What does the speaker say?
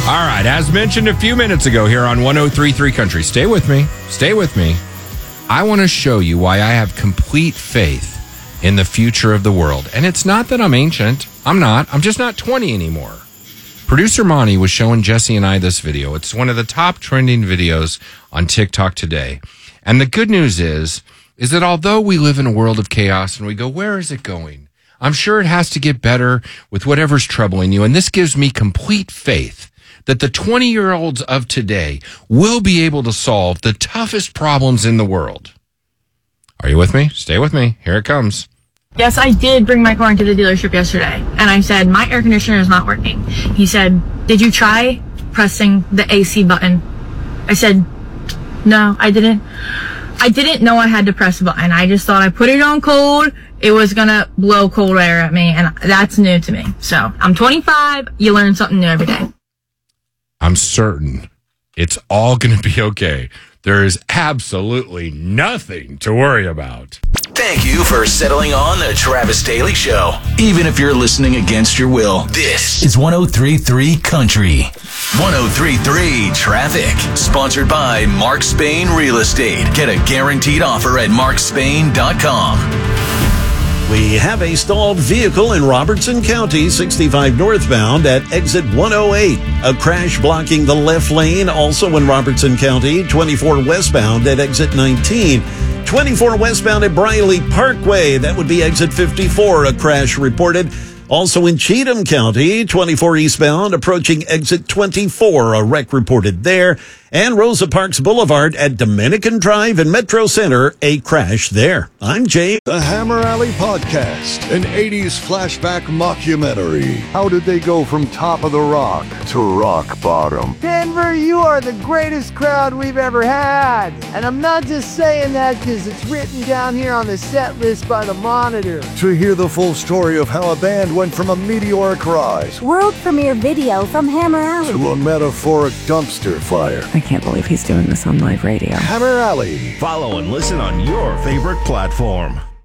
All right, as mentioned a few minutes ago here on 103.3 Country, stay with me. Stay with me. I want to show you why I have complete faith in the future of the world. And it's not that I'm ancient. I'm not. I'm just not 20 anymore. Producer Monty was showing Jesse and I this video. It's one of the top trending videos on TikTok today. And the good news is that although we live in a world of chaos and we go, where is it going? I'm sure it has to get better with whatever's troubling you. And this gives me complete faith that the 20-year-olds of today will be able to solve the toughest problems in the world. Are you with me? Stay with me. Here it comes. Yes, I did bring my car into the dealership yesterday, and I said, my air conditioner is not working. He said, did you try pressing the AC button? I said, no, I didn't. I didn't know I had to press the button. I just thought I put it on cold. It was going to blow cold air at me, and that's new to me. So I'm 25. You learn something new every day. I'm certain it's all going to be okay. There is absolutely nothing to worry about. Thank you for settling on the Travis Daily Show. Even if you're listening against your will, this is 103.3 Country. 103.3 Traffic. Sponsored by Mark Spain Real Estate. Get a guaranteed offer at markspain.com. We have a stalled vehicle in Robertson County, 65 northbound at exit 108. A crash blocking the left lane, also in Robertson County, 24 westbound at exit 19. 24 westbound at Briley Parkway, that would be exit 54, a crash reported. Also in Cheatham County, 24 eastbound, approaching exit 24, a wreck reported there. And Rosa Parks Boulevard at Dominican Drive in Metro Center, a crash there. I'm Jay. The Hammer Alley Podcast, an 80s flashback mockumentary. How did they go from top of the rock to rock bottom? Denver, you are the greatest crowd we've ever had. And I'm not just saying that because it's written down here on the set list by the Monitor. To hear the full story of how a band went from a meteoric rise world premiere video from Hammer Alley to a metaphoric dumpster fire. I can't believe he's doing this on live radio. Hammer Alley. Follow and listen on your favorite platform.